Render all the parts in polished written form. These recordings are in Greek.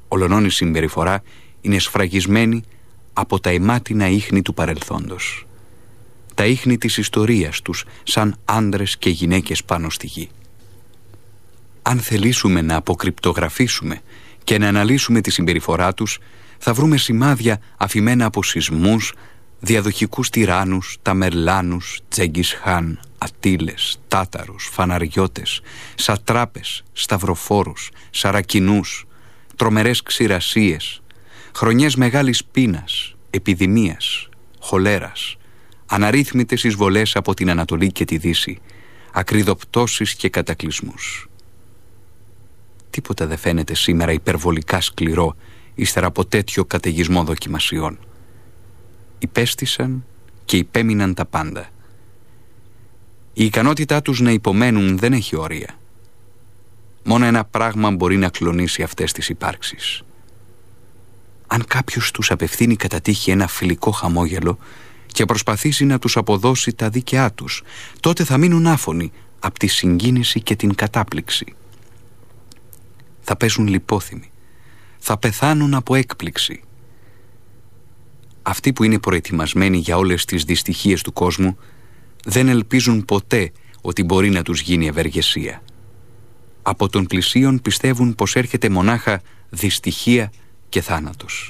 Ολονών η συμπεριφορά είναι σφραγισμένη από τα αιμάτινα ίχνη του παρελθόντος. Τα ίχνη της ιστορίας τους, σαν άντρες και γυναίκες πάνω στη γη. Αν θελήσουμε να αποκρυπτογραφήσουμε και να αναλύσουμε τη συμπεριφορά τους, θα βρούμε σημάδια αφημένα από σεισμούς, διαδοχικούς τυράννους, Ταμερλάνους, Τζέγκις Χάν, Ατήλες, Τάταρους, Φαναριώτες, Σατράπες, Σταυροφόρους, Σαρακινούς, τρομερές ξηρασίες, χρονιές μεγάλης πείνας, επιδημίας, χολέρας, αναρρύθμιτες εισβολές από την Ανατολή και τη Δύση, ακριδοπτώσεις και κατακλυσμούς. Τίποτα δεν φαίνεται σήμερα υπερβολικά σκληρό ύστερα από τέτοιο καταιγισμό δοκιμασιών. Υπέστησαν και υπέμειναν τα πάντα. Η ικανότητά τους να υπομένουν δεν έχει όρια. Μόνο ένα πράγμα μπορεί να κλονίσει αυτές τις υπάρξεις. Αν κάποιος τους απευθύνει κατά τύχη ένα φιλικό χαμόγελο και προσπαθήσει να τους αποδώσει τα δίκαιά τους, τότε θα μείνουν άφωνοι από τη συγκίνηση και την κατάπληξη. Θα πέσουν λιπόθυμοι, θα πεθάνουν από έκπληξη. Αυτοί που είναι προετοιμασμένοι για όλες τις δυστυχίες του κόσμου δεν ελπίζουν ποτέ ότι μπορεί να τους γίνει ευεργεσία. Από των πλησίων πιστεύουν πως έρχεται μονάχα δυστυχία και θάνατος.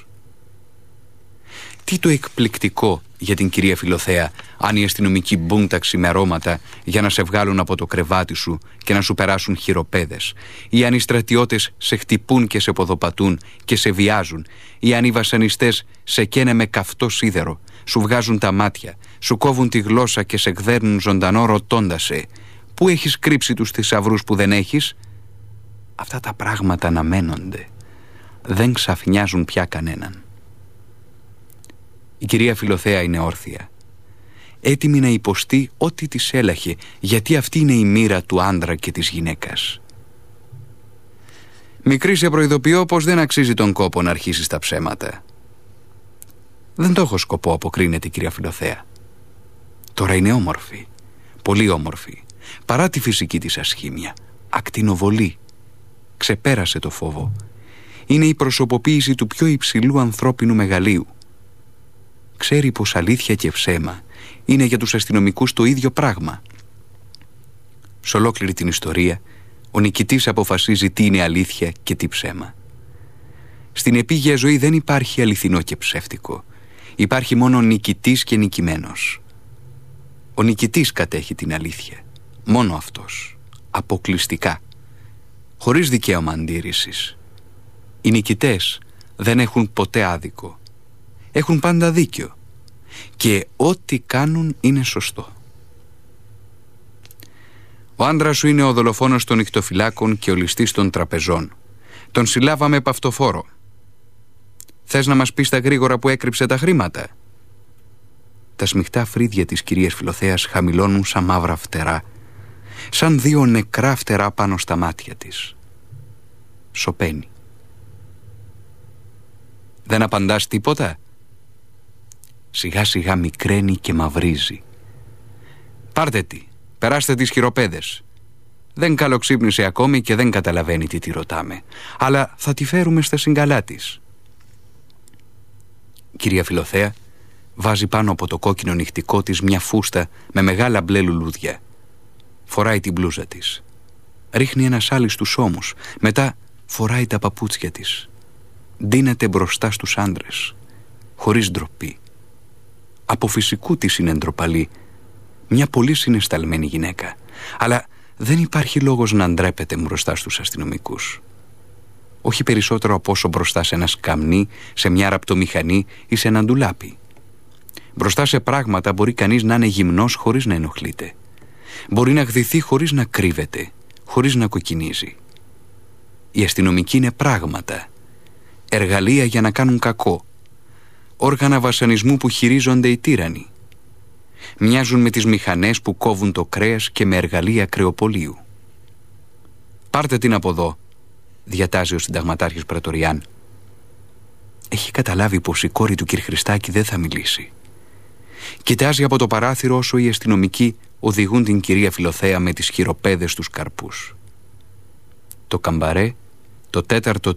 Τι το εκπληκτικό για την κυρία Φιλοθέα αν οι αστυνομικοί μπουν τα ξημερώματα για να σε βγάλουν από το κρεβάτι σου και να σου περάσουν χειροπέδες, ή αν οι στρατιώτες σε χτυπούν και σε ποδοπατούν και σε βιάζουν, ή αν οι βασανιστές σε καίνε με καυτό σίδερο, σου βγάζουν τα μάτια, σου κόβουν τη γλώσσα και σε γδέρνουν ζωντανό ρωτώντας σε «Πού έχεις κρύψει τους θησαυρούς που δεν έχεις?» Αυτά τα πράγματα αναμένονται. Δεν ξαφνιάζουν πια κανέναν. Η κυρία Φιλοθέα είναι όρθια, έτοιμη να υποστεί ό,τι της έλαχε, γιατί αυτή είναι η μοίρα του άντρα και της γυναίκας. «Μικρή, σε προειδοποιώ πως δεν αξίζει τον κόπο να αρχίσεις τα ψέματα». «Δεν το έχω σκοπό», αποκρίνεται η κυρία Φιλοθέα. «Τώρα είναι όμορφη, πολύ όμορφη, παρά τη φυσική της ασχήμια, ακτινοβολή. Ξεπέρασε το φόβο. Είναι η προσωποποίηση του πιο υψηλού ανθρώπινου μεγαλείου. Ξέρει πως αλήθεια και ψέμα είναι για τους αστυνομικούς το ίδιο πράγμα. Σ' ολόκληρη την ιστορία, ο νικητής αποφασίζει τι είναι αλήθεια και τι ψέμα. Στην επίγεια ζωή δεν υπάρχει αληθινό και ψεύτικο. Υπάρχει μόνο νικητής και νικημένος. Ο νικητής κατέχει την αλήθεια. Μόνο αυτός. Αποκλειστικά. Χωρίς δικαίωμα αντίρρησης. Οι νικητές δεν έχουν ποτέ άδικο. Έχουν πάντα δίκιο. Και ό,τι κάνουν είναι σωστό. Ο άντρας σου είναι ο δολοφόνος των νυχτοφυλάκων και ο ληστής των τραπεζών. Τον συλλάβαμε επ' αυτοφόρο. Θες να μας πεις τα γρήγορα που έκρυψε τα χρήματα?» Τα σμιχτά φρύδια της κυρίας Φιλοθέας χαμηλώνουν σαν μαύρα φτερά, σαν δύο νεκρά φτερά πάνω στα μάτια της. Σωπαίνει. «Δεν απαντάς τίποτα?» Σιγά σιγά μικραίνει και μαυρίζει. «Πάρτε τη, περάστε τις χειροπέδες. Δεν καλοξύπνησε ακόμη και δεν καταλαβαίνει τι τη ρωτάμε, αλλά θα τη φέρουμε στα συγκαλά της». Κυρία Φιλοθέα βάζει πάνω από το κόκκινο νυχτικό της μια φούστα με μεγάλα μπλε λουλούδια. Φοράει την μπλούζα της. Ρίχνει ένα σάλι στους ώμους. Μετά φοράει τα παπούτσια της. Ντύνεται μπροστά στους άντρες, χωρίς ντροπή. Από φυσικού της είναι ντροπαλή. Μια πολύ συναισθαλμένη γυναίκα. Αλλά δεν υπάρχει λόγος να ντρέπεται μπροστά στους αστυνομικούς. Όχι περισσότερο από όσο μπροστά σε ένα σκαμνί, σε μια ραπτομηχανή ή σε ένα ντουλάπι. Μπροστά σε πράγματα μπορεί κανείς να είναι γυμνός χωρίς να ενοχλείται. Μπορεί να γδυθεί χωρίς να κρύβεται, χωρίς να κοκκινίζει. Οι αστυνομικοί είναι πράγματα, εργαλεία για να κάνουν κακό, όργανα βασανισμού που χειρίζονται οι τύρανοι. Μοιάζουν με τις μηχανές που κόβουν το κρέας και με εργαλεία κρεοπολίου. «Πάρτε την από εδώ», διατάζει ο συνταγματάρχης Πρατοριάν. Έχει καταλάβει πως η κόρη του κ. Χριστάκη δεν θα μιλήσει. Κοιτάζει από το παράθυρο όσο οι αστυνομικοί οδηγούν την κυρία Φιλοθέα με τις χειροπέδες τους καρπούς. Το καμπαρέ, το τέταρτο